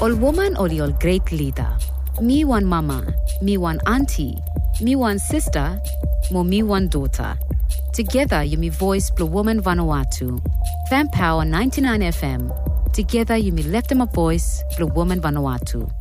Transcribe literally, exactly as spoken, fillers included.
All woman or your great leader. Me one mama, me one auntie, me one sister, mo me one daughter. Together you me voice Blue Woman Vanuatu. Fan Power ninety-nine F M. Together you me left them a voice Blue Woman Vanuatu.